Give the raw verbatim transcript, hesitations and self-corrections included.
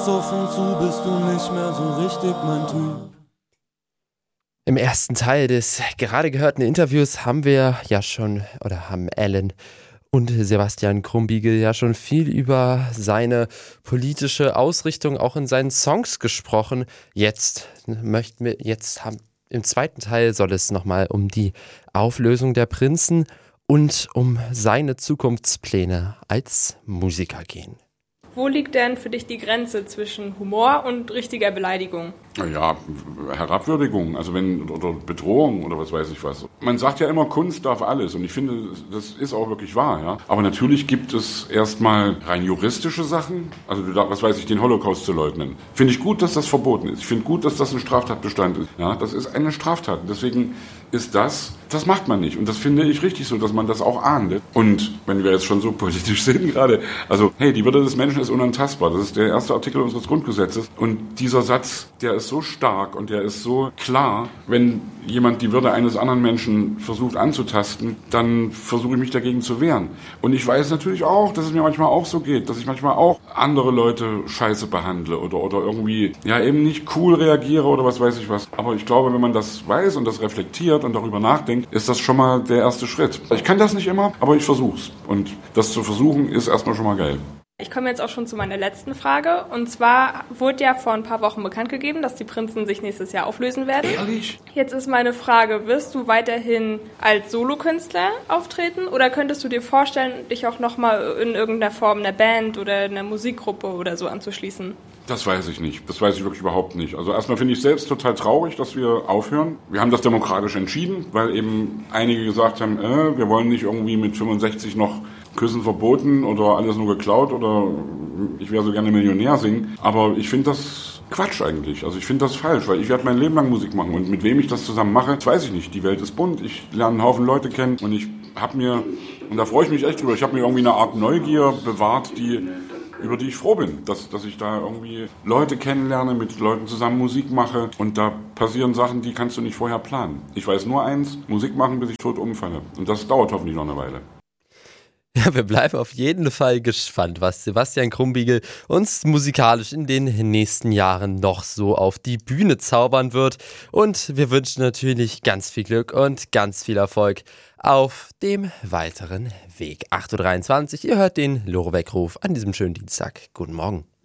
Schluss auf und zu bist du nicht mehr so richtig mein Typ. Im ersten Teil des gerade gehörten Interviews haben wir ja schon, oder haben Alan und Sebastian Krumbiegel ja schon viel über seine politische Ausrichtung auch in seinen Songs gesprochen. Jetzt möchten wir, jetzt haben, im zweiten Teil soll es nochmal um die Auflösung der Prinzen und um seine Zukunftspläne als Musiker gehen. Wo liegt denn für dich die Grenze zwischen Humor und richtiger Beleidigung? Ja, Herabwürdigung, also wenn, oder Bedrohung oder was weiß ich was. Man sagt ja immer, Kunst darf alles und ich finde, das ist auch wirklich wahr, ja. Aber natürlich gibt es erstmal rein juristische Sachen, also was weiß ich, den Holocaust zu leugnen. Finde ich gut, dass das verboten ist. Ich finde gut, dass das ein Straftatbestand ist. Ja, das ist eine Straftat. Deswegen ist das, das macht man nicht. Und das finde ich richtig so, dass man das auch ahndet. Und wenn wir jetzt schon so politisch sind gerade, also hey, die Würde des Menschen ist unantastbar. Das ist der erste Artikel unseres Grundgesetzes. Und dieser Satz, der ist so stark und der ist so klar, wenn jemand die Würde eines anderen Menschen versucht anzutasten, dann versuche ich mich dagegen zu wehren. Und ich weiß natürlich auch, dass es mir manchmal auch so geht, dass ich manchmal auch andere Leute scheiße behandle oder, oder irgendwie ja eben nicht cool reagiere oder was weiß ich was. Aber ich glaube, wenn man das weiß und das reflektiert und darüber nachdenkt, ist das schon mal der erste Schritt. Ich kann das nicht immer, aber ich versuch's. Und das zu versuchen, ist erstmal schon mal geil. Ich komme jetzt auch schon zu meiner letzten Frage. Und zwar wurde ja vor ein paar Wochen bekannt gegeben, dass die Prinzen sich nächstes Jahr auflösen werden. Ehrlich? Jetzt ist meine Frage, wirst du weiterhin als Solokünstler auftreten oder könntest du dir vorstellen, dich auch nochmal in irgendeiner Form einer Band oder einer Musikgruppe oder so anzuschließen? Das weiß ich nicht. Das weiß ich wirklich überhaupt nicht. Also erstmal finde ich selbst total traurig, dass wir aufhören. Wir haben das demokratisch entschieden, weil eben einige gesagt haben, äh, wir wollen nicht irgendwie mit fünfundsechzig noch Küssen verboten oder alles nur geklaut oder ich wäre so gerne Millionär singen. Aber ich finde das Quatsch eigentlich. Also ich finde das falsch, weil ich werde mein Leben lang Musik machen und mit wem ich das zusammen mache, das weiß ich nicht. Die Welt ist bunt, ich lerne einen Haufen Leute kennen und ich habe mir, und da freue ich mich echt drüber, ich habe mir irgendwie eine Art Neugier bewahrt, die über die ich froh bin, dass, dass ich da irgendwie Leute kennenlerne, mit Leuten zusammen Musik mache und da passieren Sachen, die kannst du nicht vorher planen. Ich weiß nur eins, Musik machen, bis ich tot umfalle und das dauert hoffentlich noch eine Weile. Ja, wir bleiben auf jeden Fall gespannt, was Sebastian Krumbiegel uns musikalisch in den nächsten Jahren noch so auf die Bühne zaubern wird. Und wir wünschen natürlich ganz viel Glück und ganz viel Erfolg auf dem weiteren Weg. acht Uhr dreiundzwanzig, ihr hört den Loro-Weckruf an diesem schönen Dienstag. Guten Morgen.